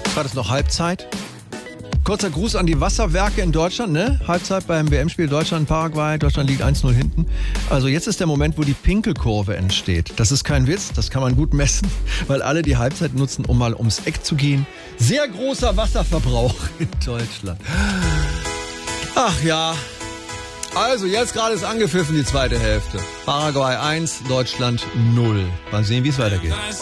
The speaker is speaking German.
War das noch Halbzeit? Kurzer Gruß an die Wasserwerke in Deutschland, ne? Halbzeit beim WM-Spiel Deutschland-Paraguay. Deutschland liegt 1-0 hinten. Also jetzt ist der Moment, wo die Pinkelkurve entsteht. Das ist kein Witz, das kann man gut messen, weil alle die Halbzeit nutzen, um mal ums Eck zu gehen. Sehr großer Wasserverbrauch in Deutschland. Ach ja. Also jetzt gerade ist angepfiffen die zweite Hälfte. Paraguay 1, Deutschland 0. Mal sehen, wie es weitergeht.